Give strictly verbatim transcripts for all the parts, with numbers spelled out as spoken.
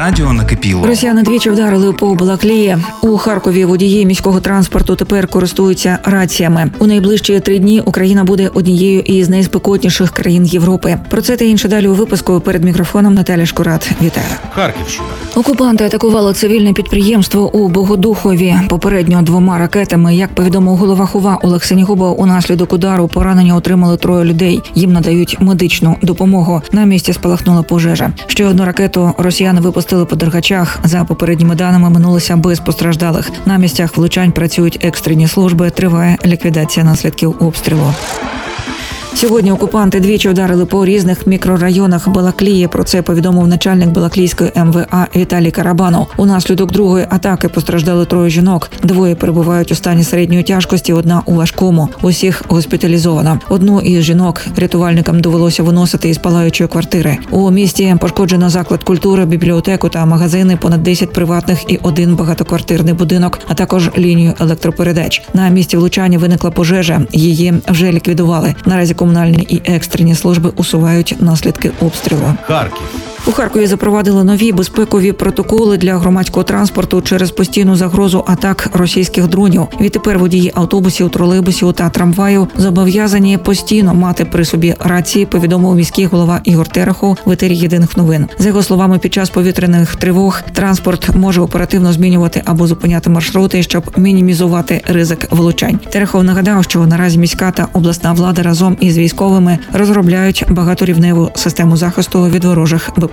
Радіо накипіло. Росіяни двічі вдарили по Балаклії. У Харкові водії міського транспорту тепер користуються раціями. У найближчі три дні Україна буде однією із найспекотніших країн Європи. Про це та інше далі у випуску. Перед мікрофоном Наталя Шкурат. Вітаю. Харківщина. Окупанти атакували цивільне підприємство у Богодухові. Попередньо двома ракетами. Як повідомив голова ХОВА Олег Синігубов, унаслідок удару поранення отримали троє людей. Їм надають медичну допомогу. На місці спалахнула пожежа. Ще одну ракету росіяни випустили по Дергачах. За попередніми даними, минулося без постраждалих. На місцях влучань працюють екстрені служби. Триває ліквідація наслідків обстрілу. Сьогодні окупанти двічі вдарили по різних мікрорайонах Балаклії. Про це повідомив начальник Балаклійської ем ве а Віталій Карабанов. Унаслідок другої атаки постраждали троє жінок. Двоє перебувають у стані середньої тяжкості, одна у важкому. Усіх госпіталізовано. Одну із жінок рятувальникам довелося виносити із палаючої квартири. У місті пошкоджено заклад культури, бібліотеку та магазини, понад десять приватних і один багатоквартирний будинок, а також лінію електропередач. На місці влучання виникла пожежа. Її вже ліквідували. Наразі комунальні і екстрені служби усувають наслідки обстрілу. Харків. У Харкові запровадили нові безпекові протоколи для громадського транспорту через постійну загрозу атак російських дронів. Відтепер водії автобусів, тролейбусів та трамваїв зобов'язані постійно мати при собі рації, повідомив міський голова Ігор Терехов в етері Єдиних новин. За його словами, під час повітряних тривог транспорт може оперативно змінювати або зупиняти маршрути, щоб мінімізувати ризик влучань. Терехов нагадав, що наразі міська та обласна влада разом із військовими розробляють багаторівневу систему захисту від ворожих БПЛА.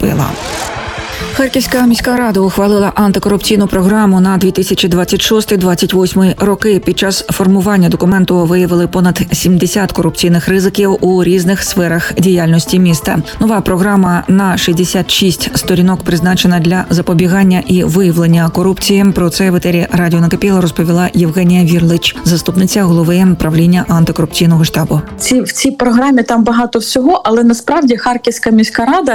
Харківська міська рада ухвалила антикорупційну програму на дві тисячі двадцять шостий - двадцять восьмий роки. Під час формування документу виявили понад сімдесят корупційних ризиків у різних сферах діяльності міста. Нова програма на шістдесят шість сторінок призначена для запобігання і виявлення корупції. Про це в етері Радіо накипіло розповіла Євгенія Вірлич, заступниця голови правління антикорупційного штабу. Ці в цій програмі там багато всього, але насправді Харківська міська рада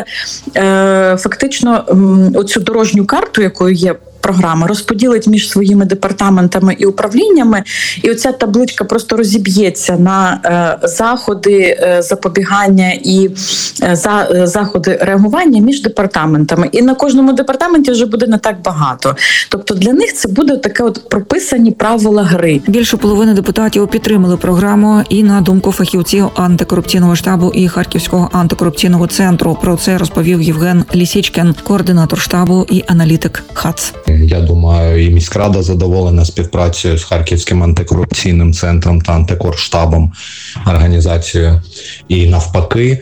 е, фактично оцю дорожню карту, якою є програма, розподілить між своїми департаментами і управліннями, і оця табличка просто розіб'ється на е, заходи е, запобігання і е, за, е, заходи реагування між департаментами. І на кожному департаменті вже буде не так багато. Тобто для них це буде таке от прописані правила гри. Більше половини депутатів підтримали програму і, на думку фахівців антикорупційного штабу і Харківського антикорупційного центру. Про це розповів Євген Лісічкін, координатор штабу і аналітик ХАЦ. Я думаю, і міськрада задоволена співпрацею з Харківським антикорупційним центром та антикорштабом організацією. І навпаки,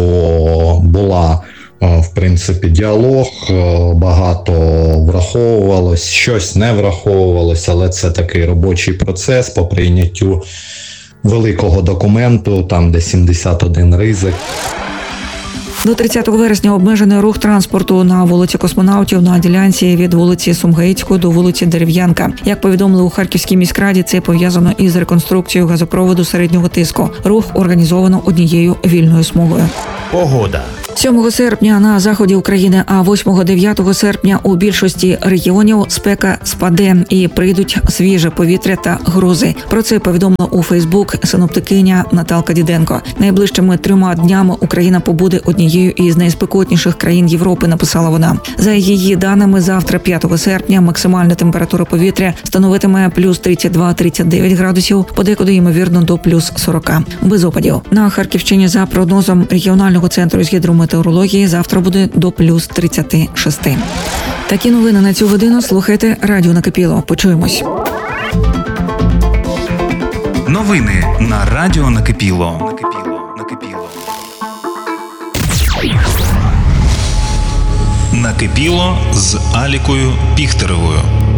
бо була, в принципі, діалог, багато враховувалось, щось не враховувалось, але це такий робочий процес по прийняттю великого документу, там де сімдесят один ризик. До тридцятого вересня обмежений рух транспорту на вулиці Космонавтів на ділянці від вулиці Сумгаїцької до вулиці Дерев'янка. Як повідомили у Харківській міськраді, це пов'язано із реконструкцією газопроводу середнього тиску. Рух організовано однією вільною смугою. Погода. сьомого серпня на заході України, а восьмого-дев'ятого серпня у більшості регіонів спека спаде і прийдуть свіже повітря та грози. Про це повідомила у Фейсбук синоптикиня Наталка Діденко. Найближчими трьома днями Україна побуде однією із найспекотніших країн Європи, написала вона. За її даними, завтра, п'ятого серпня, максимальна температура повітря становитиме плюс тридцять два - тридцять дев'ять градусів, подекуди, ймовірно, до плюс сорок. Без опадів. На Харківщині, за прогнозом регіонального центру з гідрометеорології, завтра буде до плюс тридцять шість. Такі новини на цю годину. Слухайте Радіо накипіло. Почуємось. Новини на Радіо накипіло. Накипіло. Накипіло. Накипіло з Алікою Піхтеревою.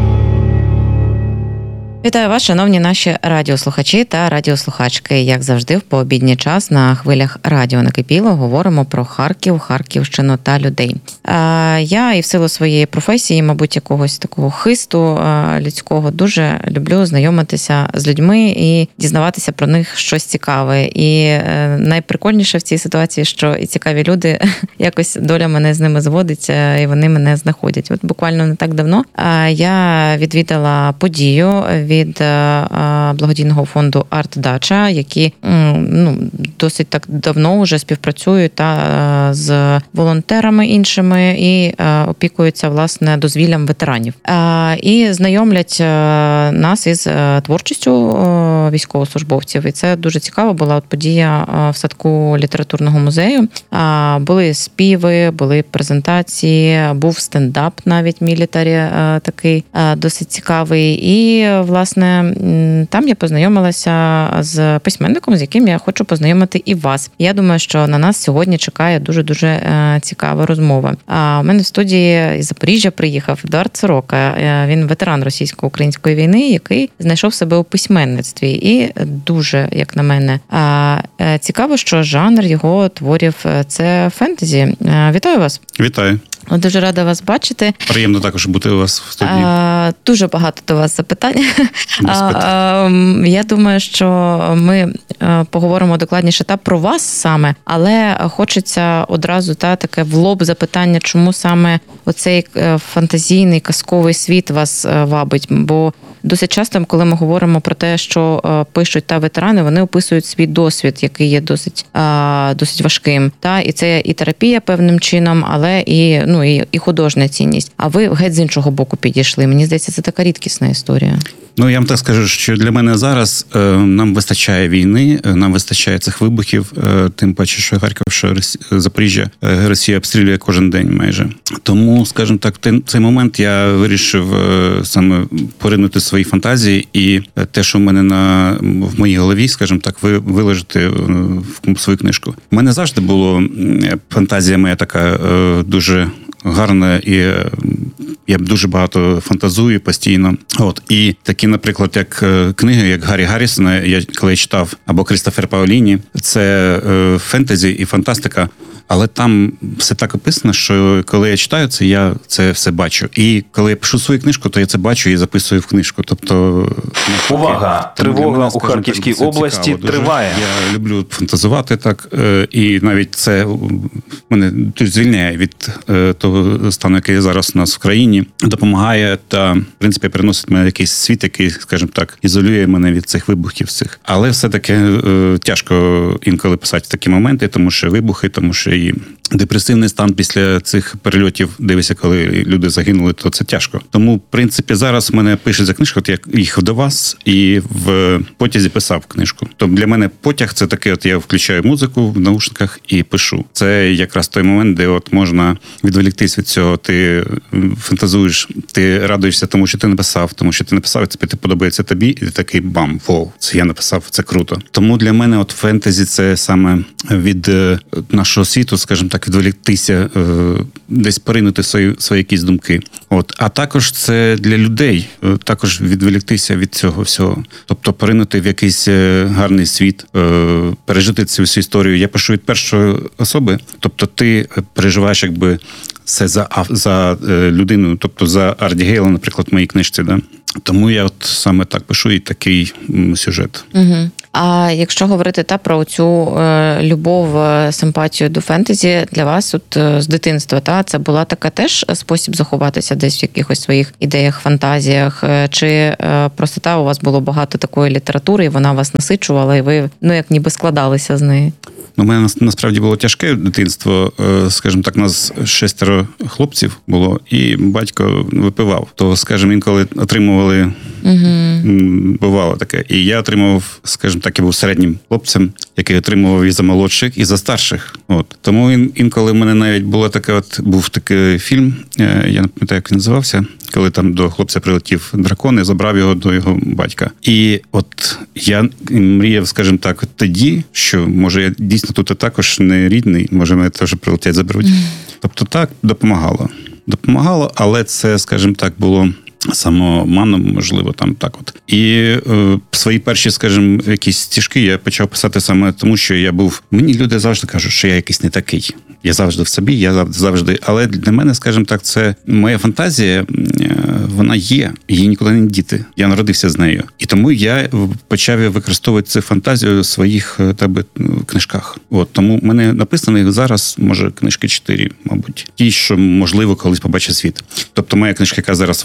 Вітаю вас, шановні наші радіослухачі та радіослухачки. Як завжди, в пообідній час на хвилях Радіо накипіло говоримо про Харків, Харківщину та людей. Я і в силу своєї професії, мабуть, якогось такого хисту людського, дуже люблю знайомитися з людьми і дізнаватися про них щось цікаве. І найприкольніше в цій ситуації, що і цікаві люди, якось доля мене з ними зводиться, і вони мене знаходять. От буквально не так давно я відвідала подію від від благодійного фонду «Арт-Дача», які ну, досить так давно вже співпрацюють та з волонтерами іншими і опікуються, власне, дозвіллям ветеранів. І знайомлять нас із творчістю військовослужбовців. І це дуже цікаво була от подія в садку літературного музею. Були співи, були презентації, був стендап навіть мілітарі такий досить цікавий. І, власне, там я познайомилася з письменником, з яким я хочу познайомити і вас. Я думаю, що на нас сьогодні чекає дуже-дуже цікава розмова. А у мене в студії із Запоріжжя приїхав Едуард Сорока. Він ветеран російсько-української війни, який знайшов себе у письменництві. І дуже, як на мене, цікаво, що жанр його творів – це фентезі. Вітаю вас. Вітаю. Дуже рада вас бачити. Приємно також бути у вас в студії. А, дуже багато до вас запитань. А, я думаю, що ми поговоримо докладніше та про вас саме, але хочеться одразу та таке в лоб запитання, чому саме оцей фантазійний казковий світ вас вабить, бо досить часто, коли ми говоримо про те, що пишуть та ветерани, вони описують свій досвід, який є досить, досить важким. Та? І це і терапія певним чином, але і, ну, і, і художня цінність. А ви геть з іншого боку підійшли. Мені здається, це така рідкісна історія. Ну, я вам так скажу, що для мене зараз е, нам вистачає війни, нам вистачає цих вибухів, е, тим паче, що Харків, що Запоріжжя, е, Росія обстрілює кожен день майже. Тому, скажімо так, в цей момент я вирішив е, саме поринути свої фантазії і те, що в мене на, в моїй голові, скажімо так, ви, виложити в свою книжку. У мене завжди була фантазія моя така е, дуже гарна, і я дуже багато фантазую постійно. От, і такі, наприклад, як книги, як Гаррі Гаррісона, я коли я читав, або Крістофер Паоліні, це е, фентезі і фантастика, але там все так описано, що коли я читаю це, я це все бачу. І коли я пишу свою книжку, то я це бачу і записую в книжку. Тобто, увага! Тривога у Харківській області цікаво, триває. Я люблю фантазувати так, і навіть це мене звільняє від того стану, який зараз у нас в країні, допомагає та, в принципі, переносить мене в якийсь світ, який, скажімо так, ізолює мене від цих вибухів цих. Але все-таки тяжко інколи писати в такі моменти, тому що вибухи, тому що і депресивний стан після цих перельотів, дивися, коли люди загинули, то це тяжко. Тому, в принципі, зараз в мене пишеться книжка, от я їхав до вас і в потязі писав книжку. Тобто для мене потяг – це таке, от я включаю музику в наушниках і пишу. Це якраз той момент, де от можна відволіктись від цього. Ти фантазуєш, ти радуєшся тому, що ти написав, тому що ти написав, і це подобається тобі, і ти такий бам, вау, це я написав, це круто. Тому для мене от фентезі – це саме від нашого світу, скажімо так, відволіктися, десь поринути свої, свої якісь думки. От. А також це для людей, також відволіктися від цього всього. Тобто поринути в якийсь гарний світ, пережити цю всю історію. Я пишу від першої особи, тобто ти переживаєш якби це за, за людину, тобто за Арді Гейла, наприклад, в моїй книжці, да? Тому я от саме так пишу і такий сюжет. Угу. А якщо говорити та про цю е, любов, симпатію до фентезі, для вас от е, з дитинства, та це була така теж спосіб заховатися десь в якихось своїх ідеях, фантазіях, е, чи е, просто та у вас було багато такої літератури, і вона вас насичувала, і ви, ну, як ніби складалися з неї? У мене насправді було тяжке дитинство, скажімо так, нас шестеро хлопців було, і батько випивав. То, скажімо, інколи отримували, угу. бувало таке. І я отримував, скажімо так, я був середнім хлопцем, який отримував і за молодших, і за старших. От. Тому інколи в мене навіть було таке, от був такий фільм, я не пам'ятаю, як він називався, коли там до хлопця прилетів дракон і забрав його до його батька. І от я мріяв, скажімо так, тоді, що, може, я дійсно тут також не рідний, може, мене теж прилетять, заберуть. Mm. Тобто так, допомагало. Допомагало, але це, скажімо так, було самоманом, можливо, там так от. І е, свої перші, скажімо, якісь стежки я почав писати саме тому, що я був... Мені люди завжди кажуть, що я якийсь не такий. Я завжди в собі, я завжди... Але для мене, скажімо так, це моя фантазія, вона є, її нікуди не діти. Я народився з нею. І тому я почав використовувати цю фантазію в своїх тебе, книжках. От, тому в мене написано зараз, може, книжки чотири, мабуть. Ті, що, можливо, колись побачить світ. Тобто моя книжка, яка зараз видав, це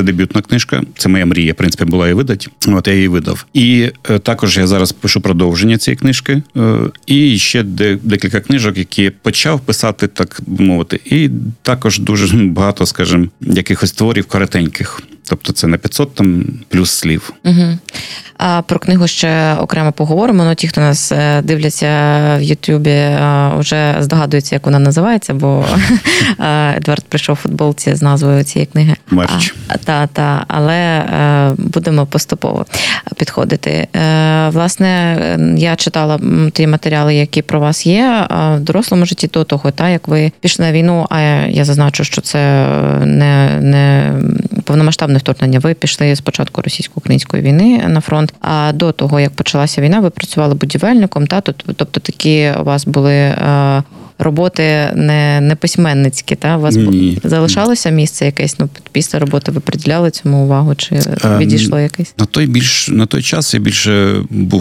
дебютна книжка. Це моя мрія, в принципі, була і видати. От я її видав. І е, також я зараз пишу продовження цієї книжки. Е, і ще де, декілька книжок, які я почав писати, так мовити. І також дуже багато, скажімо, якихось творів коротеньких. Тобто це на п'ятсот там плюс слів. Угу. А про книгу ще окремо поговоримо. Ну, ті, хто нас дивляться в Ютубі, вже здогадуються, як вона називається, бо Едвард прийшов у футболці з назвою цієї книги. Мерч. Та, та, але будемо поступово підходити. Власне, я читала ті матеріали, які про вас є в дорослому житті до того, та, як ви пішли на війну, а я зазначу, що це не, не повномасштабне вторгнення. Ви пішли спочатку російсько-української війни на фронт, а до того, як почалася війна, ви працювали будівельником, та, тобто такі у вас були роботи не, не письменницькі, та? У вас Ні. залишалося місце якесь, ну, після роботи ви приділяли цьому увагу, чи відійшло якесь? На той, більш, на той час я більше був,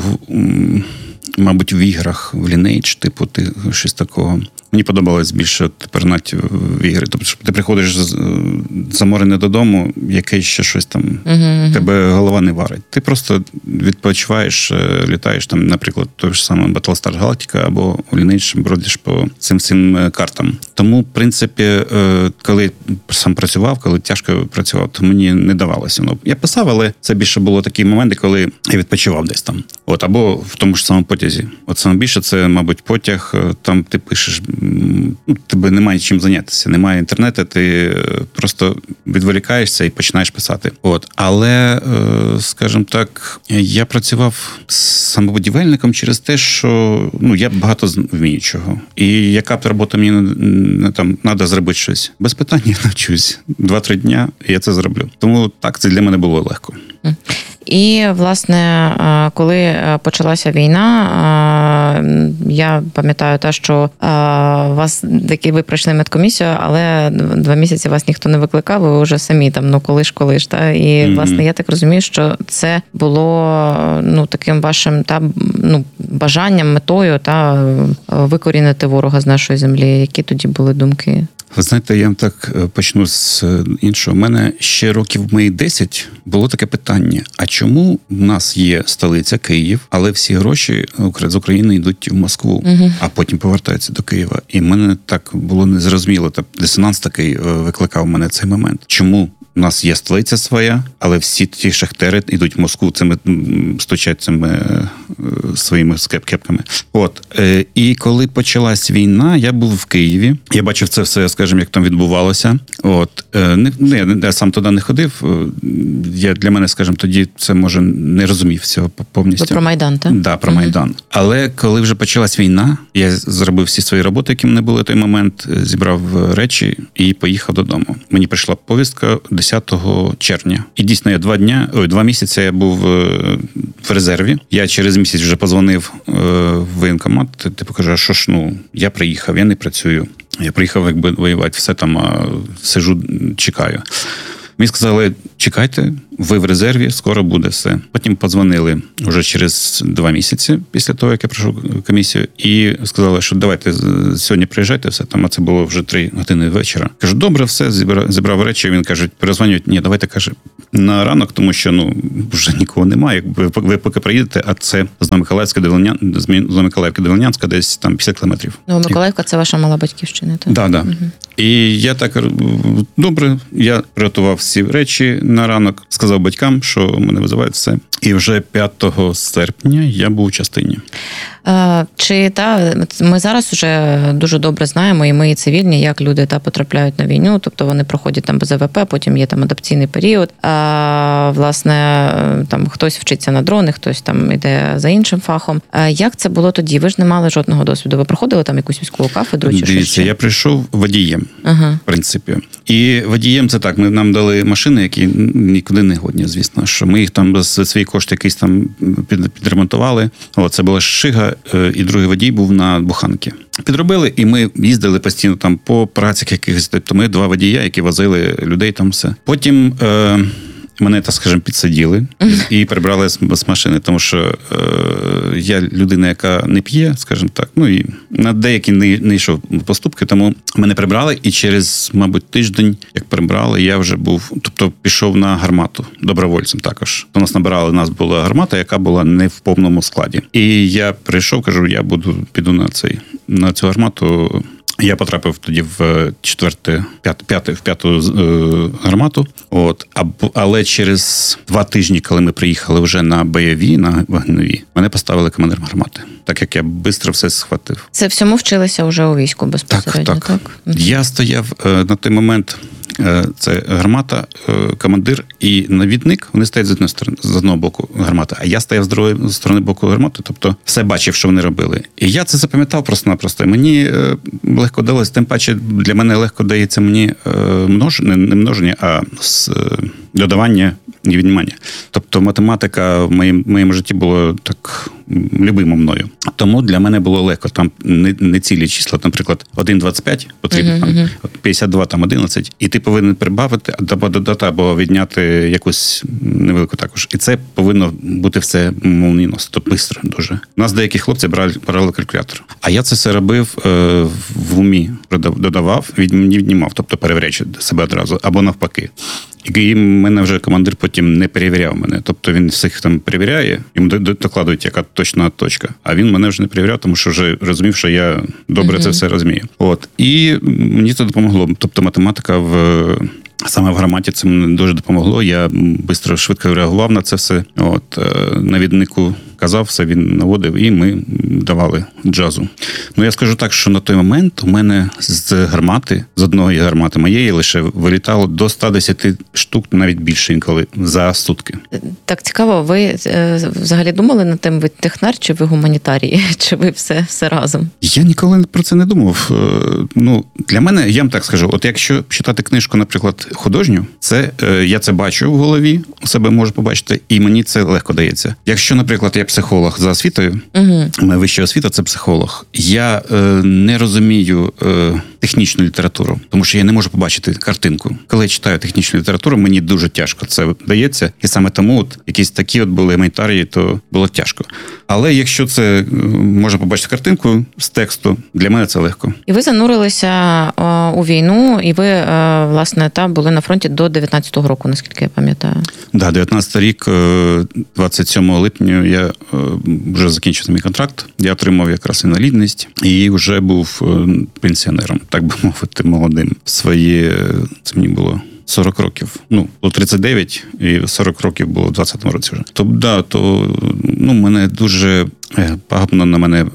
мабуть, в іграх, в Lineage, типу, ти, щось такого. Мені подобалось більше тепер навіть в ігри. Тобто, ти приходиш заморений додому, якесь ще щось там, uh-huh. тебе голова не варить. Ти просто відпочиваєш, літаєш там, наприклад, той ж самий Battlestar Galactica або у Lineage бродиш по цим всім картам. Тому, в принципі, коли сам працював, коли тяжко працював, то мені не давалося. Ну, я писав, але це більше було такі моменти, коли я відпочивав десь там. От, або в тому ж самому потязі. От саме більше це, мабуть, потяг, там ти пишеш, ну, тебе немає чим зайнятися, немає інтернету, ти просто відволікаєшся і починаєш писати. От. Але, скажімо так, я працював саме будівельником через те, що ну, я багато вмію чого. І яка б робота мені там треба зробити щось. Без питань я навчусь. Два-три дня і я це зроблю. Тому так, це для мене було легко. І, власне, коли почалася війна, я пам'ятаю те, що вас таки ви пройшли медкомісію, але два місяці вас ніхто не викликав, ви вже самі там, ну коли ж, коли ж, та? І, mm-hmm. власне, я так розумію, що це було, ну, таким вашим, та, ну, бажанням, метою, та, викорінити ворога з нашої землі. Які тоді були думки? Ви знаєте, я так почну з іншого. У мене ще років мої десять було таке питання. А чому в нас є столиця Київ, але всі гроші з України йдуть в Москву, угу. а потім повертаються до Києва? І в мене так було незрозуміло. Дисонанс такий викликав мене цей момент. Чому у нас є столиця своя, але всі ті шахтери йдуть в Москву, цими стучать цими своїми кепками. От. І коли почалась війна, я був в Києві. Я бачив це все, скажімо, як там відбувалося. От. Не, не, я сам туди не ходив. Я, для мене, скажімо, тоді це, може, не розумів всього повністю. Про Майдан, так? Так, да, про угу. Майдан. Але коли вже почалась війна, я зробив всі свої роботи, які в мене були в той момент, зібрав речі і поїхав додому. Мені прийшла повістка десятого червня. І дійсно, я два дня, ой, два місяці я був в резерві. Я через місяць вже позвонив в воєнкомат, типу кажу, що ж, ну, я приїхав, я не працюю. Я приїхав, якби, воювати, все там, а, сижу, чекаю. Мені сказали, чекайте, ви в резерві, скоро буде все. Потім подзвонили вже через два місяці після того, як я пройшов комісію, і сказали, що давайте сьогодні приїжджайте, все там, а це було вже три години вечора. Кажу, добре, все, зібрав, зібрав речі, він каже, перезвонюють, ні, давайте, каже, на ранок, тому що, ну, вже нікого немає, якби ви поки приїдете, а це з Новомиколаївська до Волиня... з Новомиколаївки до Волинянська десь там п'ятдесят кілометрів. Новомиколаївка – це ваша мала батьківщина, так? Так, да, так. Да. Угу. І я так, добре, я приготував всі речі на ранок, сказав батькам, що мене визивають, все. І вже п'ятого серпня я був у частині. Чи та ми зараз вже дуже добре знаємо, і ми, і цивільні, як люди та потрапляють на війну, тобто вони проходять там без АВП, потім є там адаптаційний період. А, власне, там хтось вчиться на дрони, хтось там іде за іншим фахом. А як це було тоді? Ви ж не мали жодного досвіду. Ви проходили там якусь військову кафедру чи щось? Дивіться, я прийшов водієм, ага. в принципі. І водієм це так, ми нам дали машини, які нікуди не годні, звісно, що ми їх там за свій кошт якийсь там підремонтували. О, це була Шига, і другий водій був на буханки. Підробили, і ми їздили постійно там по працях якихось. Тобто ми два водія, які возили людей там все. Потім е, мене, так скажемо, підсаділи і прибрали з, з машини, тому що е, я людина, яка не п'є, скажімо так, ну і на деякі не, не йшов поступки, тому мене прибрали, і через, мабуть, тиждень, як прибрали, я вже був, тобто пішов на гармату, добровольцем також. У нас набирали, у нас була гармата, яка була не в повному складі. І я прийшов, кажу, я буду, піду на цей, на цю гармату. Я потрапив тоді в четверте, п'яте, п'яте, в п'яту е, гармату. От, а, але через два тижні, коли ми приїхали вже на бойові, на вогневі, мене поставили командиром гармати. Так як я швидко все схватив. Це всьому вчилися вже у війську безпосередньо, так? Так, так. Я стояв е, на той момент, е, це гармата, е, командир і навідник, вони стоять з одної сторони, з одного боку гармати, а я стояв з другої сторони боку гармати, тобто все бачив, що вони робили. І я це запам'ятав просто-напросто. Мені е, легко далось, тим паче для мене легко дається мені е, множення, не множення, а з, е, додавання і віднімання. Тобто математика в моєму, в моєму житті була так любима мною. Тому для мене було легко. Там не, не цілі числа, наприклад, один двадцять п'ять потрібно, uh-huh, uh-huh. там, п'ятдесят два, там одинадцять, і ти повинен прибавити, або додати, або відняти якусь невелику також. І це повинно бути все молніносно, тобто швидко дуже. У нас деякі хлопці брали, брали калькулятор. А я це все робив е, в умі, додавав, від, не віднімав, тобто перевіряючи себе одразу, або навпаки. І мене вже командир потім не перевіряв мене. Тобто він всіх там перевіряє, йому докладують, яка точна точка. А він мене вже не перевіряв, тому що вже розумів, що я добре uh-huh. це все розумію. От. І мені це допомогло. Тобто математика в... Саме в гарматі це мені дуже допомогло. Я швидко, швидко реагував на це все. От, навіднику казав, все він наводив, і ми давали джазу. Ну, я скажу так, що на той момент у мене з гармати, з одної гармати моєї лише вилітало до ста десяти штук, навіть більше інколи, за сутки. Так цікаво, ви е, взагалі думали над тим, ви технар чи ви гуманітарій? Чи ви все, все разом? Я ніколи про це не думав. Ну, для мене, я вам так скажу, от якщо читати книжку, наприклад, художню, це, е, я це бачу в голові, у себе можу побачити, і мені це легко дається. Якщо, наприклад, я психолог за освітою, угу. моя вища освіта – це психолог. Я е, не розумію е, технічну літературу, тому що я не можу побачити картинку. Коли я читаю технічну літературу, мені дуже тяжко це дається, і саме тому от якісь такі от були гуманітарії, то було тяжко. Але якщо це е, можна побачити картинку з тексту, для мене це легко. І ви занурилися е, у війну, і ви, е, власне, там були на фронті до дев'ятнадцятого року, наскільки я пам'ятаю. Да, дев'ятнадцятий рік, двадцять сьомого липня я вже закінчив мій контракт. Я отримав якраз інвалідність і вже був пенсіонером, так би мовити, молодим. Свої, це мені було сорок років. Ну, було тридцять дев'ять, і сорок років було в двадцятому році вже. То, да, то, ну, мене дуже пагубно на мене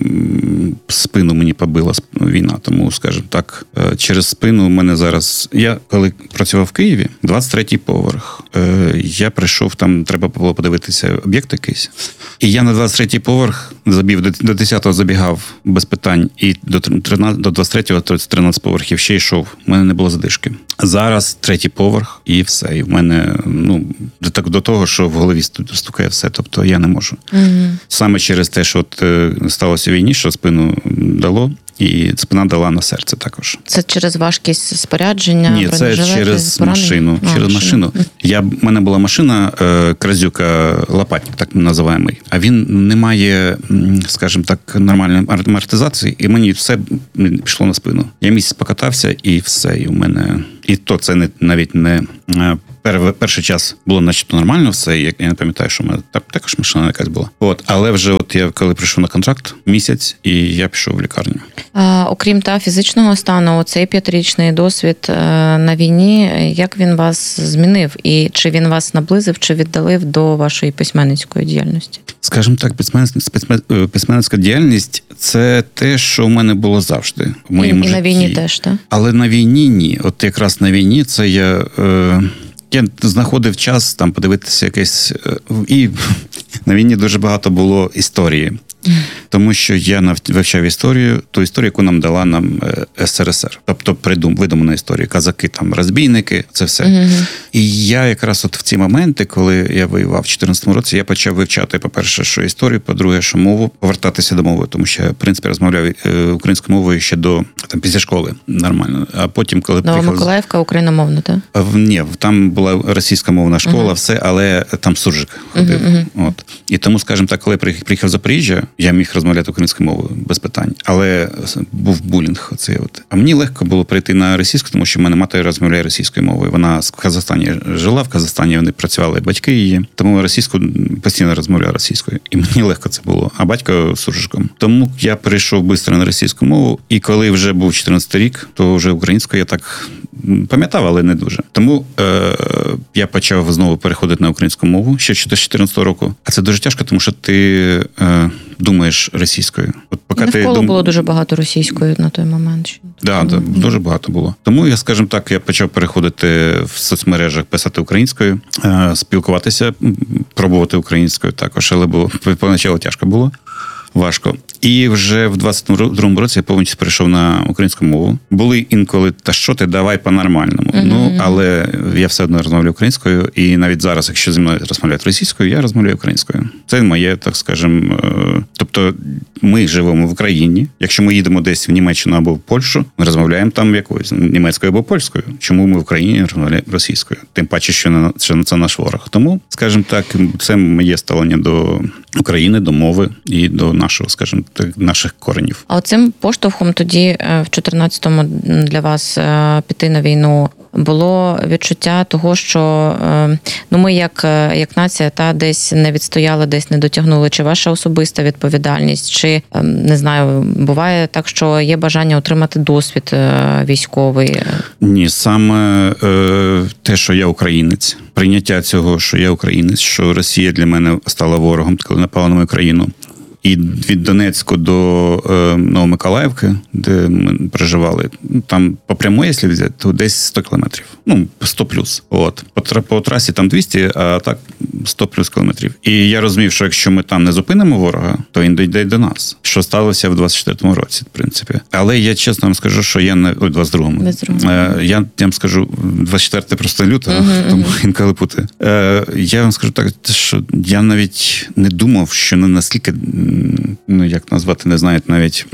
спину мені побила війна, тому, скажімо так, через спину у мене зараз... Я, коли працював в Києві, двадцять третій поверх, я прийшов, там треба було подивитися об'єкт якийсь, і я на двадцять третій поверх забіг, до десятого забігав без питань, і до, тринадцятого, до двадцять третього, тринадцять поверхів ще йшов, у мене не було задишки. Зараз третій поверх, і все. І в мене, ну, так до того, що в голові стукає все, тобто я не можу. Mm-hmm. Саме через те, що от сталося в війні, що спину дало, і спина дала на серце також. Це через важкість спорядження? Ні, це через машину. А, через машину. машину. Я, в мене була машина, Кразюка Лопатник, так називаємо. А він не має, скажімо так, нормальної амортизації, і мені все пішло на спину. Я місяць покатався, і все. І у мене... І то це не, навіть не... Перший час було начебто нормально все, я не пам'ятаю, що в мене також машина якась була. От, але вже от я коли прийшов на контракт, місяць, і я пішов в лікарню. А, окрім та фізичного стану, оцей п'ятирічний досвід е, на війні, як він вас змінив? І чи він вас наблизив, чи віддалив до вашої письменницької діяльності? Скажімо так, письменницька діяльність – це те, що в мене було завжди в моєму і, житті. І на війні теж, так? Але на війні ні. От якраз на війні це я... Е... Я знаходив час там подивитися якесь... І на війні дуже багато було історії. Тому що я вивчав історію, ту історію, яку нам дала нам ес ер ес ер. Тобто придум, видумана історія. Казаки, там, розбійники, це все. Mm-hmm. І я якраз от в ці моменти, коли я воював в чотирнадцятому році, я почав вивчати, по-перше, що історію, по-друге, що мову, повертатися до мови. Тому що я, в принципі, розмовляв українською мовою ще до, там, після школи. Нормально. А потім, коли Нова приїхав... Миколаївка, україномовна, так? Ні, там була російськомовна школа, uh-huh. все, але там суржик ходив. Uh-huh. От. І тому, скажімо так, коли я приїхав в Запоріжжя, я міг розмовляти українською мовою без питань. Але був булінг. Оцей от. А мені легко було прийти на російську, тому що в мене мати розмовляє російською мовою. Вона в Казахстані жила, в Казахстані вони працювали, батьки її. Тому російську постійно розмовляла російською. І мені легко це було. А батько суржиком. Тому я перейшов швидко на російську мову. І коли вже був чотирнадцятий рік, то вже українською я так пам'ятав, але не дуже. Тому е, я почав знову переходити на українську мову ще з чотирнадцятого року. А це дуже тяжко, тому що ти е, думаєш російською. От поки навколо ти дум... було дуже багато російської на той момент. Так, да, да, дуже багато було. Тому, я, скажімо так, я почав переходити в соцмережах, писати українською, е, спілкуватися, пробувати українською також, але було, поначалу тяжко було. Важко. І вже в двадцять другому році я повністю перейшов на українську мову. Були інколи, та що ти, давай по-нормальному. Mm-hmm. Ну, але я все одно розмовляю українською, і навіть зараз, якщо зі мною розмовляють російською, я розмовляю українською. Це моє, так скажемо, тобто ми живемо в Україні. Якщо ми їдемо десь в Німеччину або в Польщу, ми розмовляємо там якоюсь німецькою або польською. Чому ми в Україні розмовляємо російською? Тим паче, що це наш ворог. Тому, скажімо так, це моє ставлення до України, до мови і до нашого, скажімо, наших коренів. А оцим поштовхом тоді в чотирнадцятому для вас піти на війну було відчуття того, що ну ми як, як нація та десь не відстояли, десь не дотягнули, чи ваша особиста відповідальність, чи, не знаю, буває так, що є бажання отримати досвід військовий? Ні, саме е, те, що я українець, прийняття цього, що я українець, що Росія для мене стала ворогом, коли напала на мою країну. І від Донецьку до е, Новомиколаївки, де ми проживали, там по прямої, якщо взяти, то десь сто кілометрів. Ну, сто плюс. От. По, по трасі там двісті, а так сто плюс кілометрів. І я розумів, що якщо ми там не зупинимо ворога, то він дійде до нас. Що сталося в двадцять четвертому році, в принципі. Але я чесно вам скажу, що я не... Ой, двадцять другому. Е, я, я вам скажу, двадцять четвертий просто лютого, uh-huh, тому uh-huh. інколи путаю. Е, я вам скажу так, що я навіть не думав, що не настільки... Ну, як назвати, не знають навіть,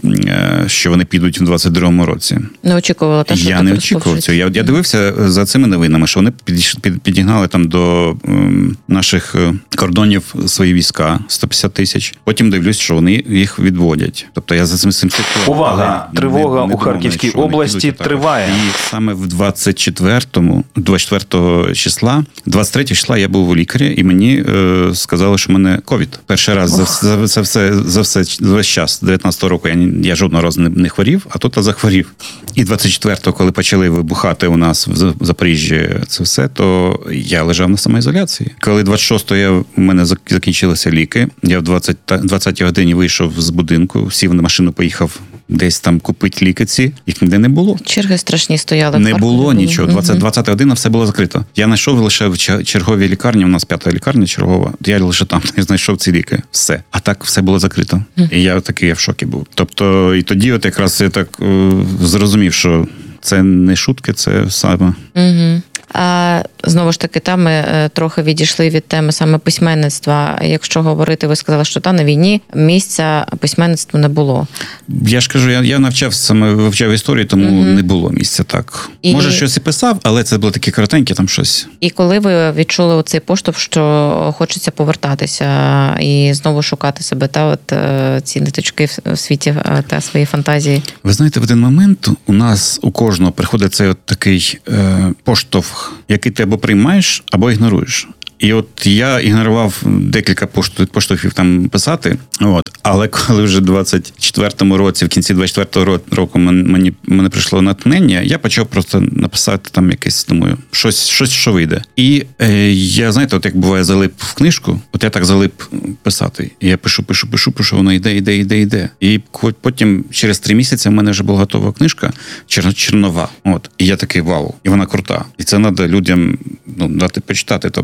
що вони підуть в двадцять другому році. Не очікувала те, що Я не очікував цього. Я, я дивився за цими новинами, що вони під, під, підігнали там до ем, наших кордонів свої війська, сто п'ятдесят тисяч. Потім дивлюсь, що вони їх відводять. Тобто я за цим цим слідкував. Увага! Тривога не, не у Харківській області триває. І саме в двадцять четвертому, двадцять четвертого числа, двадцять третього числа я був у лікарі, і мені е, сказали, що в мене ковід. Перший раз за, за, за все за все весь час дев'ятнадцятого року я, я жодного разу не, не хворів, а тут я захворів. І двадцять четвертого, коли почали вибухати у нас в Запоріжжі це все, то я лежав на самоізоляції. Коли двадцять шостого я, у мене закінчилися ліки, я в двадцятій годині вийшов з будинку, сів на машину, поїхав десь там купити ліки ці, їх ніде не було. Черги страшні стояли. Не було нічого. двадцята двадцята година все було закрито. Я знайшов лише в черговій лікарні, у нас п'ята лікарня чергова, я лише там знайшов ці ліки. Все. А так все було закрито. І я такий я в шокі був. Тобто, і тоді от якраз я так е, зрозумів, що це не шутки, це саме. Угу. А, знову ж таки, там ми трохи відійшли від теми саме письменництва. Якщо говорити, ви сказали, що та на війні місця письменництву не було. Я ж кажу, я, я навчав саме вивчав історію, тому угу. не було місця так. І... Може, щось і писав, але це було таке коротеньке, там щось. І коли ви відчули оцей поштовх, що хочеться повертатися і знову шукати себе, та от ці ниточки в світі та свої фантазії? Ви знаєте, в один момент у нас у кожного приходить цей от такий е, поштовх, який ти або приймаєш, або ігноруєш. І от я ігнорував декілька поштовхів там писати, от. Але коли вже в двадцять четвертому році, в кінці двадцять четвертого року мені, мені прийшло натхнення, я почав просто написати там якесь, думаю, щось, щось що вийде. І е, я, знаєте, от як буває залип в книжку, от я так залип писати. І я пишу, пишу, пишу, пишу, воно йде, йде, йде, йде. І потім через три місяці в мене вже була готова книжка, чер, чернова. От. І я такий, вау, і вона крута. І це треба людям ну, дати почитати. Тобто,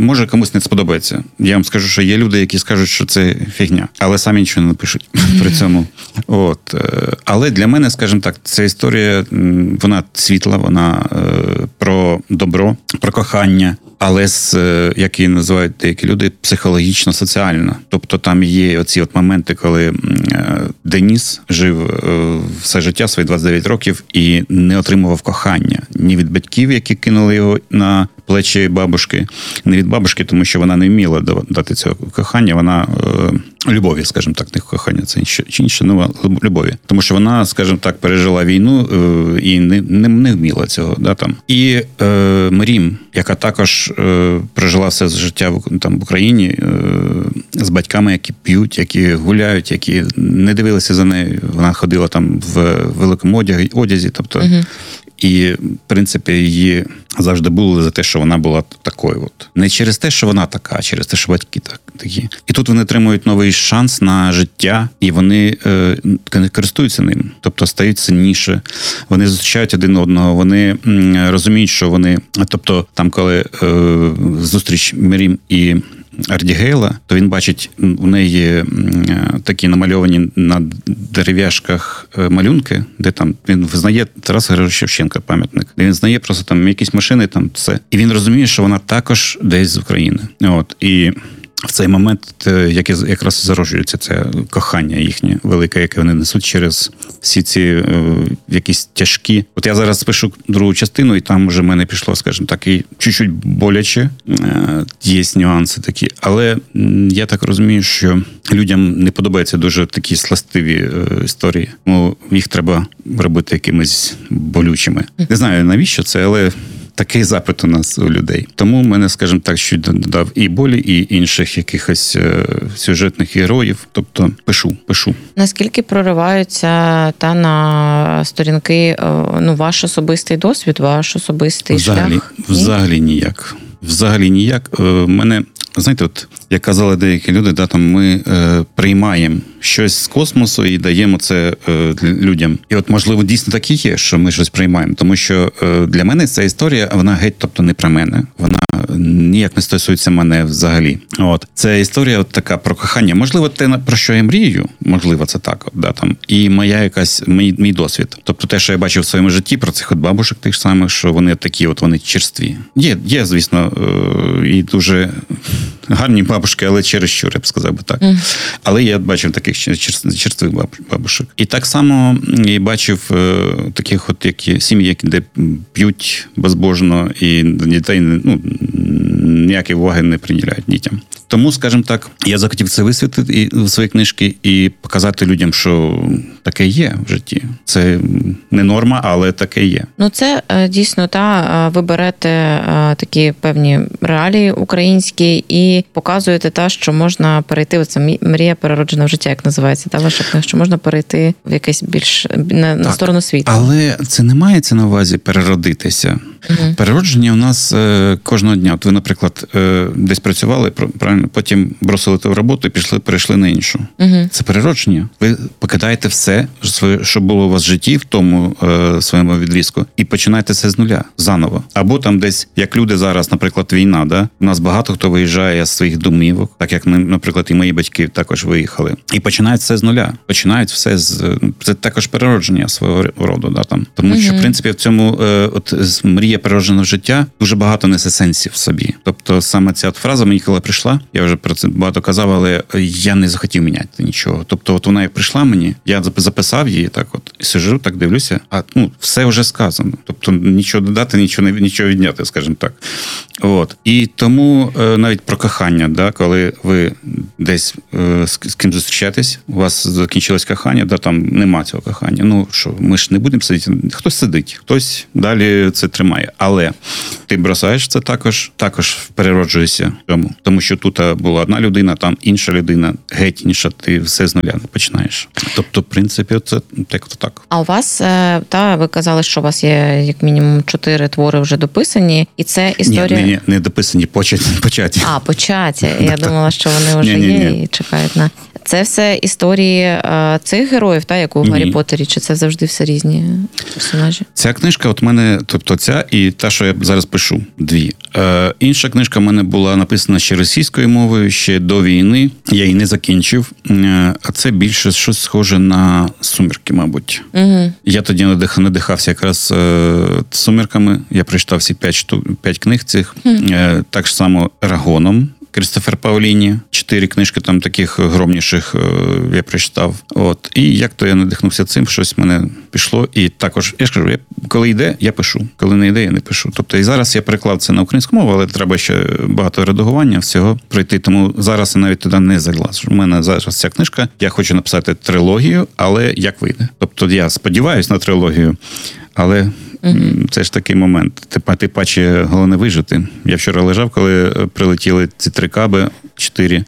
може комусь не сподобається. Я вам скажу, що є люди, які скажуть, що це фігня, але самі нічого не напишуть при цьому. От. Але для мене, скажімо так, ця історія, вона світла, вона про добро, про кохання, але з, як її називають деякі люди, психологічно-соціальна. Тобто там є оці от моменти, коли Деніс жив все життя, свої двадцять дев'ять років, і не отримував кохання. Ні від батьків, які кинули його на плечі бабушки, не від бабушки, тому що вона не вміла дати цього кохання, вона е, любові, скажімо так, не кохання, це інше, інше, ну, любові. Тому що вона, скажімо так, пережила війну е, і не, не, не вміла цього. Да, там. І е, Мрім, яка також е, прожила все життя в, там, в Україні е, з батьками, які п'ють, які гуляють, які не дивилися за нею. Вона ходила там в великому одязі, одязі тобто. Угу. І, в принципі, її завжди були за те, що вона була такою. От. Не через те, що вона така, а через те, що батьки так, такі. І тут вони отримують новий шанс на життя, і вони е, користуються ним. Тобто стають сильніше, вони зустрічають один одного, вони м, розуміють, що вони... Тобто там, коли е, зустріч Мрім і Ардігейла, то він бачить, у неї такі намальовані на дерев'яшках малюнки, де там він визнає Тараса Григоровича Шевченка пам'ятник, де він знає просто там якісь машини, там все. І він розуміє, що вона також десь з України. От. І в цей момент як якраз зароджується це кохання їхнє велике, яке вони несуть через всі ці е, якісь тяжкі. От я зараз пишу другу частину, і там вже в мене пішло, скажімо так, і чуть-чуть боляче. Е, є нюанси такі. Але я так розумію, що людям не подобаються дуже такі сластиві е, історії. Ну, їх треба робити якимись болючими. Не знаю, навіщо це, але... Такий запит у нас у людей. Тому в мене, скажімо так, що додав і болі, і інших якихось е, сюжетних героїв. Тобто пишу, пишу. Наскільки прориваються та на сторінки, ну, ваш особистий досвід, ваш особистий взагалі, шлях? Взагалі ніяк. Взагалі ніяк. Е, мене, знаєте, от, як казали деякі люди, да, там ми е, приймаємо щось з космосу і даємо це е, людям. І от, можливо, дійсно так і є, що ми щось приймаємо. Тому що е, для мене ця історія, вона геть, тобто, не про мене. Вона ніяк не стосується мене взагалі. От. Це історія от така про кохання. Можливо, те, про що я мрію, можливо, це так. От, да, там. І моя якась, мій, мій досвід. Тобто те, що я бачив в своєму житті, про цих от бабушек тих самих, що вони такі, от вони черстві. Є, є, звісно, е, і дуже гарні бабушки, але чересчур, я б сказав би так. Mm. Але я бачив таких черствих бабушек. І так само я бачив е, таких от які сім'ї, де п'ють безбожно і дітей, ну, ніякої уваги не приділяють дітям. Тому, скажімо так, я захотів це висвітлити в свої книжки і показати людям, що таке є в житті. Це не норма, але таке є. Ну, це дійсно, та, ви берете такі певні реалії українські і показуєте те, що можна перейти, оце мрія перероджена в життя, як називається, та ваша книга, що можна перейти в якесь більш на, на сторону світу. Але це не мається на увазі переродитися. Угу. Переродження у нас е, кожного дня. От ви, наприклад, е, десь працювали, правильно, потім бросили ту роботу і пішли, перейшли на іншу. Угу. Це переродження. Ви покидаєте все, що було у вас в житті в тому е, своєму відрізку, і починаєте все з нуля, заново. Або там десь, як люди зараз, наприклад, війна, да? У нас багато хто виїжджає з своїх домівок, так як, наприклад, і мої батьки також виїхали. І починають все з нуля. Починають все з... Це також переродження свого роду, да, там. Тому угу. що, в принципі, в цьому е, от мрія перероджена в життя дуже багато несе сенсів в собі. Тобто саме ця от фраза мені коли прийшла, я вже про це багато казав, але я не захотів міняти нічого. Тобто от вона як прийшла мені, я записав її так от, і сижу, так дивлюся, а ну, все вже сказано. Тобто нічого додати, нічого, нічого відняти, скажімо так. От. І тому навіть про кохання, да, коли ви десь з, з ким зустрічаєтесь, у вас закінчилось кохання, да, там нема цього кохання. Ну що, ми ж не будемо сидіти. Хтось сидить, хтось далі це тримає. Але ти бросаєш це також, також перероджуєшся в цьому. Тому що тут була одна людина, там інша людина, геть інша, ти все з нуля починаєш. Тобто, в принципі, це так-то так. А у вас, та, ви казали, що у вас є як мінімум чотири твори вже дописані, і це історія... Ні, не, не дописані, початі. початі. А, початі. Я думала, що вони вже ні, ні, є ні. і чекають на... Це все історії а, цих героїв, та, як у Гаррі Поттері, чи це завжди все різні персонажі? Ця книжка, от мене, тобто ця і та, що я зараз пишу. Дві. Е, інша книжка в мене була написана ще російською мовою, ще до війни. Я її не закінчив. Е, а це більше щось схоже на «Сумерки», мабуть. Угу. Я тоді надихався якраз е, «Сумерками». Я прочитав всі п'ять, штук, п'ять книг цих. Угу. Е, так само «Ерагоном». Крістофер Паоліні, чотири книжки там таких громніших я прочитав. От. І як то я надихнувся цим, щось в мене пішло. І також, я ж кажу, я, коли йде, я пишу. Коли не йде, я не пишу. Тобто і зараз я переклав це на українську мову, але треба ще багато редагування всього пройти. Тому зараз я навіть туди не заглашу. У мене зараз ця книжка, я хочу написати трилогію, але як вийде. Тобто я сподіваюся на трилогію, але mm-hmm. це ж такий момент. Типа, ти паче головне вижити. Я вчора лежав, коли прилетіли ці три каби, чотири,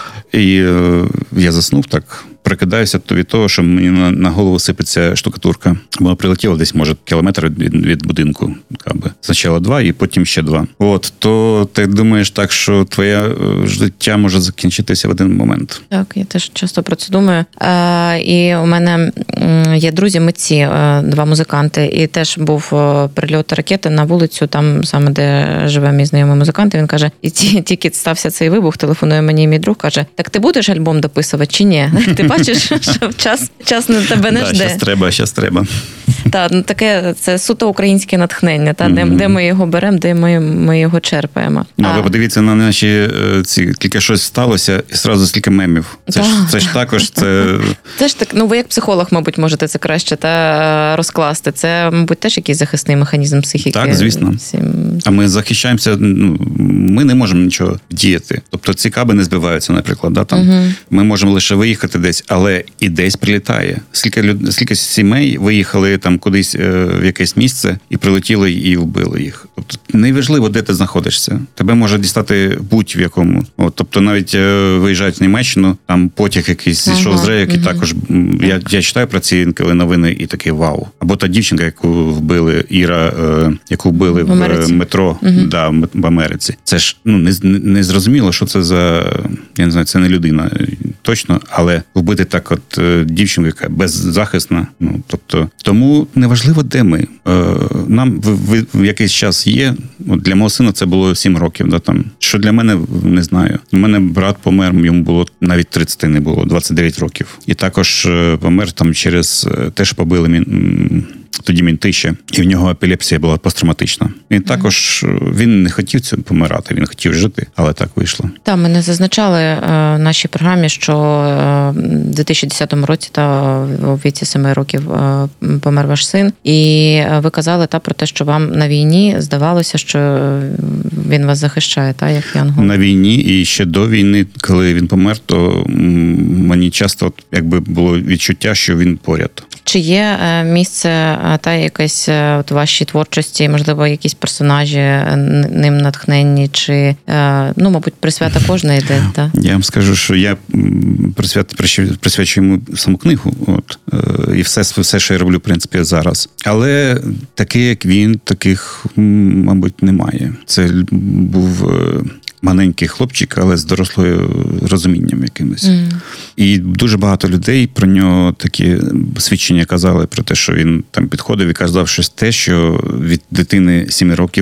і е, я заснув так. Прикидаюся то від того, що мені на, на голову сипеться штукатурка. Бо прилетіло десь, може, кілометр від, від будинку. Каби. Спочатку два, і потім ще два. От, то ти думаєш так, що твоє життя може закінчитися в один момент. Так, я теж часто про це думаю. Е, і у мене є друзі-митці, е, два музиканти, і теж був прильот ракети на вулицю, там саме, де живе мій знайомий музикант, і він каже, і тільки стався цей вибух, телефонує мені мій друг, каже, так ти будеш альбом дописувати чи ні? Ти бачиш, що час, час на тебе не да, жде. Щас треба, щас треба. Так, ну таке, це суто українське натхнення, та, mm-hmm. де, де ми його беремо, де ми, ми його черпаємо. Ну, а... ви подивіться на наші ці, тільки щось сталося, і одразу стільки мемів. Це, ж, це ж також, це... Це ж так, ну ви як психолог, мабуть, можете це краще та розкласти. Це, мабуть, теж якийсь захисний механізм психіки. Так, звісно. Всім... А ми захищаємося, ну, ми не можемо нічого діяти. Тобто ці каби не збиваються, наприклад, да, там. Uh-huh. Ми можемо лише виїхати десь, але і десь прилітає. Скільки, люд... Скільки сімей виїхали там кудись е, в якесь місце і прилетіли і вбили їх. Тобто неважливо, де ти знаходишся. Тебе може дістати будь-в якому. От, тобто навіть е, виїжджають в Німеччину, там потяг якийсь зійшов uh-huh. з рейок, і uh-huh. також я, я читаю про ці інколи новини і такий вау. Або та дівчинка, яку вбили, Іра, е, яку вбили в, в метро uh-huh. да, в Америці. Це ж ну не, не зрозуміло, що це за, я не знаю, це не людина точно, але вбити так от е, дівчинку, яка беззахисна. Ну, тобто, тому неважливо, де ми. Е, нам в, в, в якийсь час є. От для мого сина це було сім років. Да, там. Що для мене, не знаю. У мене брат помер, йому було навіть тридцять не було, двадцять дев'ять років. І також е, помер там через те, що побили мін... тоді мінти ще, і в нього епілепсія була посттравматична. Він mm-hmm. також, він не хотів цього помирати, він хотів жити, але так вийшло. Так, ми не зазначали е, в нашій програмі, що е, в дві тисячі десятому році та у віці семи років е, помер ваш син, і ви казали та про те, що вам на війні здавалося, що він вас захищає, та, як янгол. На війні і ще до війни, коли він помер, то мені часто от, якби було відчуття, що він поряд. Чи є місце та якесь от вашій творчості, можливо, якісь персонажі ним натхненні, чи, ну, мабуть, присвята кожна йде, та? Я вам скажу, що я присвят, присвячую йому саму книгу, от, і все, все, що я роблю, в принципі, зараз. Але такий, як він, таких, мабуть, немає. Це був маленький хлопчик, але з дорослою розумінням якимось. Mm. І дуже багато людей про нього такі свідчення казали про те, що він там підходив і казав щось те, що від дитини семи років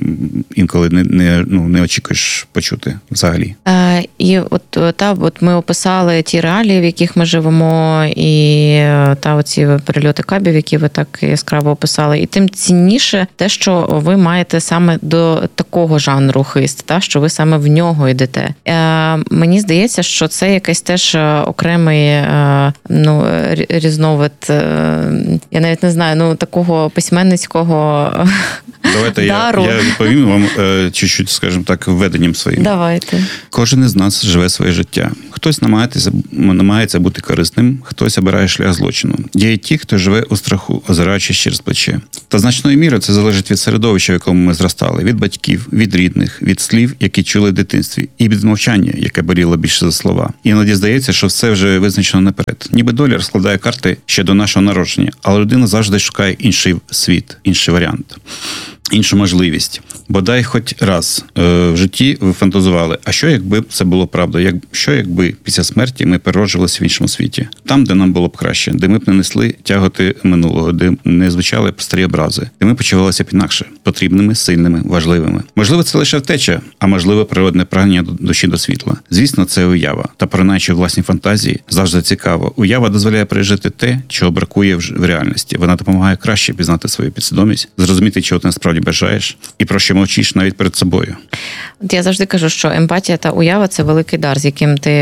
інколи не, не, ну, не очікуєш почути взагалі. Е, і от, та, от ми описали ті реалії, в яких ми живемо, і та оці перельоти кабів, які ви так яскраво описали. І тим цінніше те, що ви маєте саме до такого жанру хист, та, що ви саме в нього йдете. Е, мені здається, що це якийсь теж окремий е, ну, різновид, е, я навіть не знаю, ну, такого письменницького Давайте дару. я, я відповім вам е, чуть-чуть, скажімо так, введенням своїм. Давайте. Кожен із нас живе своє життя. Хтось намагається, намагається бути корисним, хтось обирає шлях злочину. Є і ті, хто живе у страху, озираючись через плече. Та значною мірою це залежить від середовища, в якому ми зростали, від батьків, від рідних, від слів, які чули в дитинстві, і від мовчання, яке боліло більше за слова. Іноді здається, що все вже визначено наперед. Ніби доля розкладає карти ще до нашого народження, але людина завжди шукає інший світ, інший варіант. іншу можливість. Бодай хоч раз е, в житті ви фантазували, а що якби це було правда? Як, що якби після смерті ми перероджувалися в іншому світі? Там, де нам було б краще, де ми б не несли тяготи минулого, де не звучали б старі образи, де ми почувалися б інакше, потрібними, сильними, важливими. Можливо, це лише втеча, а можливо, природне прагнення душі до світла. Звісно, це уява. Та поринаючи власні фантазії, завжди цікаво. Уява дозволяє пережити те, чого бракує в реальності. Вона допомагає краще пізнати свою підсвідомість, зрозуміти, чого ти насправді бажаєш, і про що мовчиш навіть перед собою. От я завжди кажу, що емпатія та уява – це великий дар, з яким ти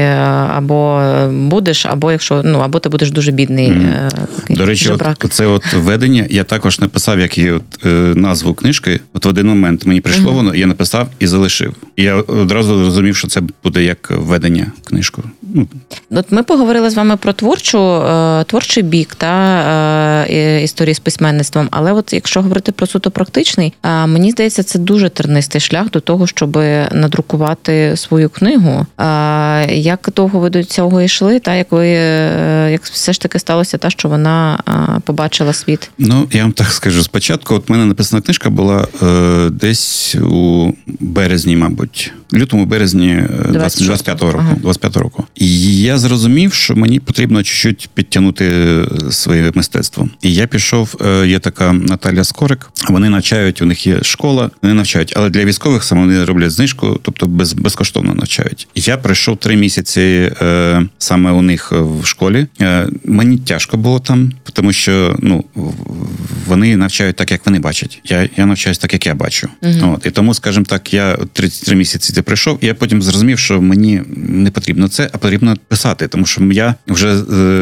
або будеш, або якщо ну або ти будеш дуже бідний. Mm. До речі, от, це от ведення я також написав, як і от е, назву книжки. От в один момент мені прийшло mm-hmm. воно, я написав і залишив. І я одразу зрозумів, що це буде як ведення книжку. Ну. От ми поговорили з вами про творчу е, творчий бік та е, історії з письменництвом, але от якщо говорити про суто практичний, е, мені здається, це дуже тернистий шлях до того, щоб надрукувати свою книгу. Е, як довго ви до цього йшли, та як ви е, як все ж таки сталося те, що вона е, побачила світ? Ну, я вам так скажу, спочатку от в мене написана книжка була е, десь у березні, мабуть, лютому, березні двадцять п'ятого року. Ага. двадцять п'ятого року. І я зрозумів, що мені потрібно чуть-чуть підтягнути своє мистецтво. І я пішов, є така Наталя Скорик, вони навчають, у них є школа, вони навчають, але для військових саме вони роблять знижку, тобто без, безкоштовно навчають. І я пройшов три місяці е, саме у них в школі. Е, мені тяжко було там, тому що, ну, вони навчають так, як вони бачать. Я, я навчаюсь так, як я бачу. Угу. От, і тому, скажімо так, я тридцять три місяці це пройшов, і я потім зрозумів, що мені не потрібно це, а потрібно писати, тому що я вже,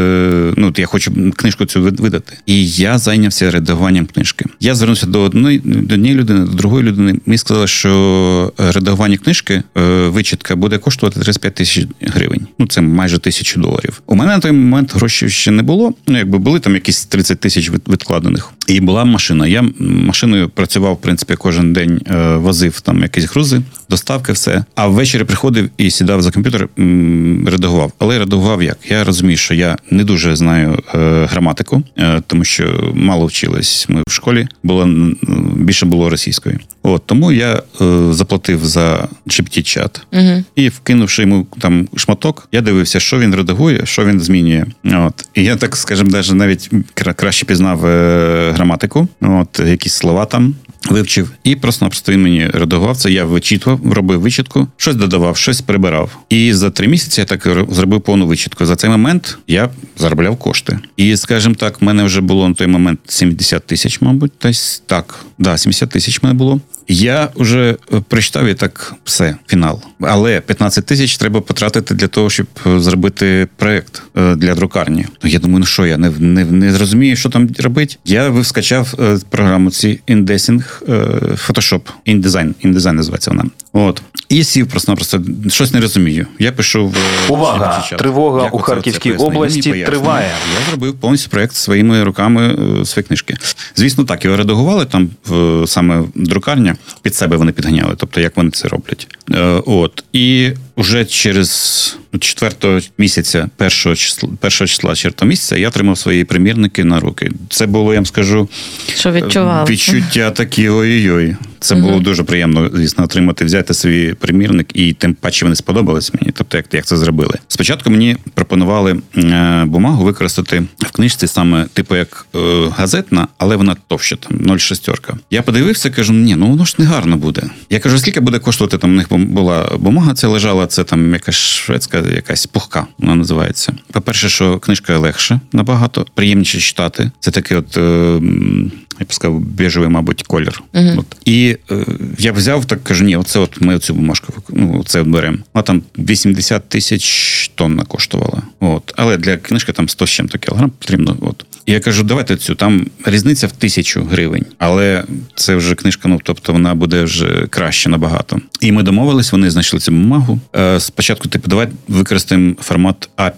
е, ну, я хочу книжку цю видати. І я зайнявся редагуванням книжки. Я звернувся до одної, до однієї людини, до другої людини. Мені сказали, що редагування книжки, е, вичитка буде коштувати тридцять п'ять тисяч гривень. Ну, це майже тисячу доларів. У мене на той момент грошей ще не було. Ну, якби були там якісь тридцять тисяч відкладених. І була машина. Я машиною працював, в принципі, кожен день, е, возив там якісь грузи, доставки, все. А ввечері приходив і сідав за комп'ютер, м, редагував. Але редагував як? Я розумію, що я не дуже знаю е, граматику, е, тому що мало вчились ми в школі, було, більше було російською. От, тому я е, заплатив за джі пі ті-чат. Угу. І вкинувши йому там шматок, я дивився, що він редагує, що він змінює. От. І я, так скажімо, навіть краще пізнав е, граматику, от, якісь слова там вивчив, і просто-напросто він мені редагував це, я вичитував, робив вичитку, щось додавав, щось прибирав. І за три місяці я так зробив повну вичитку. За цей момент я заробляв кошти. І, скажімо так, в мене вже було на той момент сімдесят тисяч, мабуть, десь так. Да, сімдесят тисяч в мене було. Я вже прочитав і так, все, фінал. Але п'ятнадцять тисяч треба потратити для того, щоб зробити проєкт для друкарні. Я думаю, ну що, я не, не, не зрозумію, що там робити. Я скачав програму ці InDesign, Photoshop, InDesign, InDesign називається вона. От. І сів просто-напросто, щось не розумію. Я пішов... Увага! Тривога у Харківській області триває. Я зробив повністю проєкт своїми руками, свої книжки. Звісно, так, його редагували там саме друкарня, під себе вони підганяли, тобто як вони це роблять. От. І вже через четвертого місяця, першого числа, першого числа четвертого місяця я отримав свої примірники на руки. Це було, я вам скажу, що відчували? Відчуття такі ой-ой-ой. Це угу. було дуже приємно, звісно, отримати, взяти свій примірник, і тим паче вони сподобались мені, тобто як, як це зробили. Спочатку мені пропонували е, бумагу використати в книжці саме типу як е, газетна, але вона товща, там, нуль шість. Я подивився, кажу, ні, ну воно ж не гарно буде. Я кажу, скільки буде коштувати, там у них була бумага, це лежала, це там якась шведська, якась пухка, вона називається. По-перше, що книжка легше набагато, приємніше читати. Це такий от... Е, я б сказав, біжевий, мабуть, колір. Uh-huh. От. І е, я взяв, так кажу, ні, оце от ми оцю бумажку, ну, це беремо. Вона там вісімдесят тисяч тонн коштувала. От. Але для книжки там сто з чим-то кілограм потрібно. От. І я кажу, давайте цю, там різниця в тисячу гривень. Але це вже книжка, ну, тобто вона буде вже краще набагато. І ми домовились, вони знайшли цю бумагу. Е, спочатку, типу, давай використаємо формат а п'ять.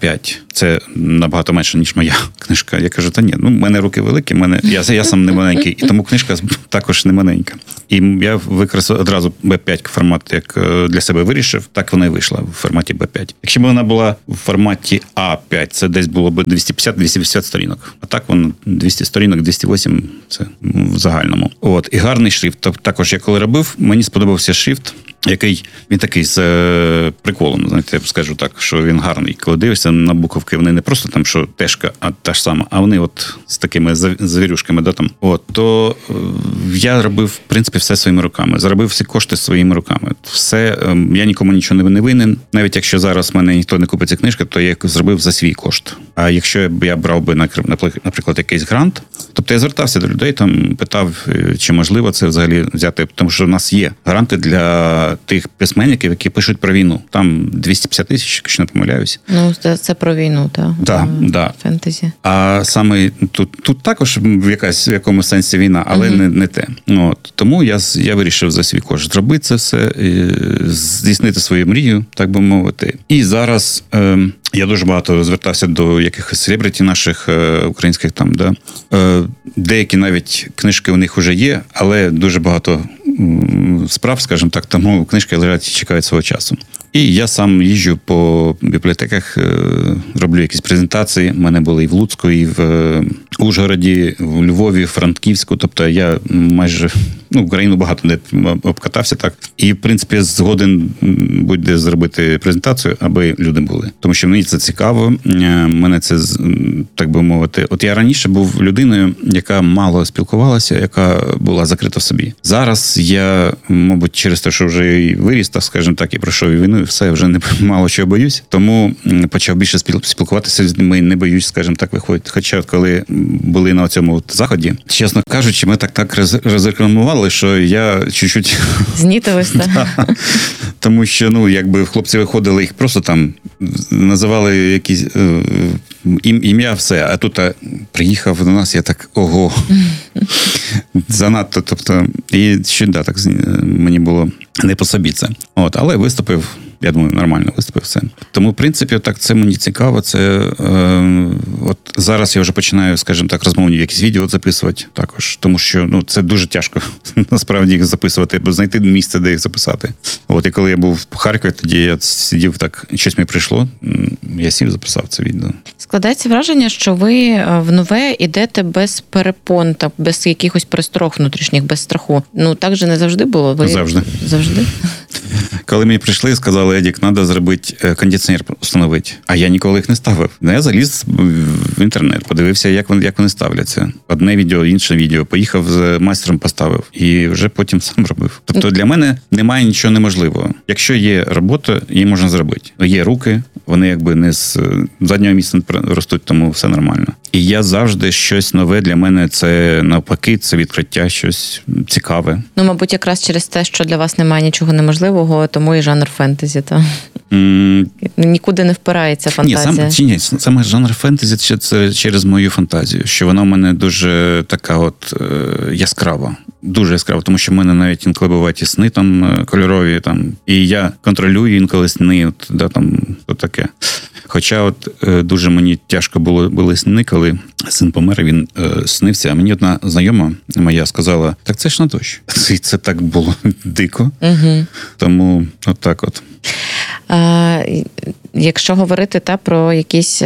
це набагато менше, ніж моя книжка. Я кажу, та ні, ну, в мене руки великі, мене, я, я сам не маленький, і тому книжка також не маленька. І я використав одразу бі п'ять формат, як для себе вирішив, так вона і вийшла в форматі бі п'ять. Якщо б вона була в форматі а п'ять, це десь було б двісті п'ятдесят - двісті вісімдесят сторінок. А так воно двісті сторінок, двісті вісім це в загальному. От, і гарний шрифт. Також я коли робив, мені сподобався шрифт, який, він такий з е, приколом, знаєте, я б скажу так, що він гарний. Коли дивишся на буковки, вони не просто там, що тежка, а та ж сама, а вони от з такими завірюшками, да, там. От, то е, я робив, в принципі, все своїми руками. Заробив всі кошти своїми руками. Все, е, я нікому нічого не винен. Навіть якщо зараз в мене ніхто не купить ці книжки, то я їх зробив за свій кошт. А якщо я брав би, наприклад, якийсь грант, тобто я звертався до людей, там питав, чи можливо це взагалі взяти, тому що в нас є гранти для тих письменників, які пишуть про війну. Там двісті п'ятдесят тисяч, якщо не помиляюсь. Ну, це, це про війну, так. Да, да. Фентезі. А саме тут, тут також в, якась, в якомусь сенсі війна, але угу. не, не те. От. Тому я, я вирішив за свій кошт зробити це все, здійснити свою мрію, так би мовити. І зараз е, я дуже багато звертався до якихось селебриті наших е, українських там, да. Е, деякі навіть книжки у них вже є, але дуже багато справ, скажімо так, тому книжки лежать, чекають свого часу. І я сам їжджу по бібліотеках, роблю якісь презентації. У мене були і в Луцьку, і в Ужгороді, в Львові, Франківську. Тобто я майже, ну, Україну багато де обкатався так. І, в принципі, згоден будь-де зробити презентацію, аби люди були. Тому що мені це цікаво, мене це, так би мовити. От я раніше був людиною, яка мало спілкувалася, яка була закрита в собі. Зараз я, мабуть, через те, що вже і виріс, так скажімо так, і пройшов і війну, і все, вже не мало чого боюсь. Тому почав більше спілкуватися з ними, не боюсь, скажімо так, виходить. Хоча коли були на цьому заході, чесно кажучи, ми так так розрекламували, що я чуть-чуть... Знітилися. Тому що, ну, якби хлопці виходили, їх просто там називали якісь ім'я, все. А тут а, приїхав до нас, я так, ого, занадто, тобто, і ще, да, так, мені було не по собі це. От, але виступив, я думаю, нормально виступив все. Тому, в принципі, так, це мені цікаво, це, е, от зараз я вже починаю, скажімо так, розмовні якісь відео записувати також, тому що, ну, це дуже тяжко, насправді, їх записувати, бо знайти місце, де їх записати. От, і коли я був в Харкові, тоді я сидів так, щось мені прийшло, я сів, записав це відео. Складається враження, що ви в нове йдете без перепон, та без якихось пересторог внутрішніх, без страху. Ну, так же не завжди було? Ви... Завжди. Завжди? Коли мені прийшли і сказали, Едік, треба зробити кондиціонер, встановити. А я ніколи їх не ставив. Я заліз в інтернет, подивився, як вони, як вони ставляться. Одне відео, інше відео. Поїхав з майстром, поставив. І вже потім сам робив. Тобто для мене немає нічого неможливого. Якщо є робота, її можна зробити. Є руки, вони якби не з заднього місця ростуть, тому все нормально. І я завжди щось нове для мене, це навпаки, це відкриття, щось цікаве. Ну, мабуть, якраз через те, що для вас немає нічого неможливого, тому і жанр фентезі, та mm. нікуди не впирається фантазія. Ні, сам, чи ні, саме жанр фентезі це через мою фантазію, що вона в мене дуже така от е, яскрава. Дуже яскраво, тому що в мене навіть інколи бувають і сни там кольорові, там, і я контролюю інколи сни, от, да, там, от таке. Хоча от е, дуже мені тяжко було, були сни, коли син помер, він е, снився, а мені одна знайома моя сказала, так це ж на дощ. І це так було дико. Угу. Тому от так от. А, якщо говорити та про якісь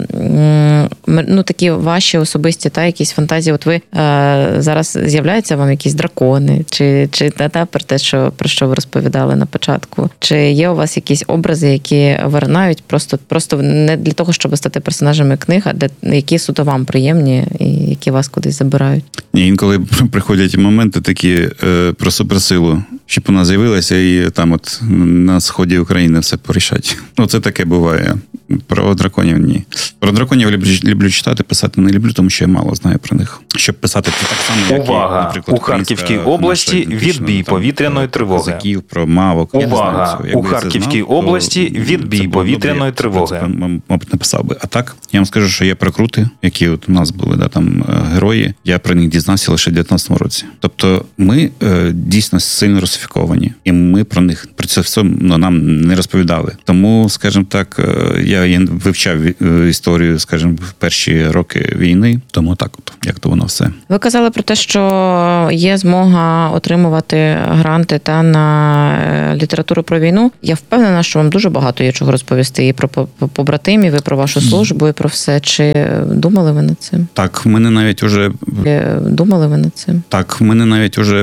ну такі ваші особисті та якісь фантазії, от ви а, зараз з'являються вам якісь дракони, чи чи та, та про те, що про що ви розповідали на початку, чи є у вас якісь образи, які виринають просто просто не для того, щоб стати персонажами книг, а де які суто вам приємні і які вас кудись забирають? Ні, інколи приходять моменти такі е, про суперсилу, щоб вона з'явилася і там от на сході України все порішать. Ну, це таке буває. Про драконів ні. Про драконів люблю, люблю читати, писати не люблю, тому що я мало знаю про них. Щоб писати це так само, як Увага! І, наприклад, у Харківській області відбій повітряної тривоги. Козаків, про мавок. Увага! У Харківській області відбій повітряної тривоги. Мабуть, написав би. А так, я вам скажу, що є прокрути, які от у нас були, да, там герої. Я про них дізнався лише в дев'ятнадцятому році. Тобто ми е, дійсно сильно русифіковані, і ми про них, про це все ну, нам не розповідали. Тому, скажімо так, е, я, я вивчав е, історію, скажімо, в перші роки війни, тому так от, як то воно все. Ви казали про те, що є змога отримувати гранти та на літературу про війну. Я впевнена, що вам дуже багато є чого розповісти і про побратимів, і про вашу службу, і про все. Чи думали ви над цим? Так, в мене навіть уже... Думали ви над цим? Так, в мене навіть уже